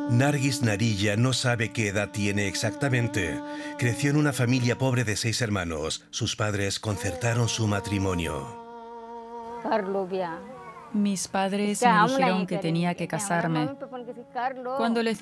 Nargis Narilla no sabe qué edad tiene exactamente. Creció en una familia pobre de 6 hermanos. Sus padres concertaron su matrimonio. Mis padres me dijeron que tenía que casarme. Cuando les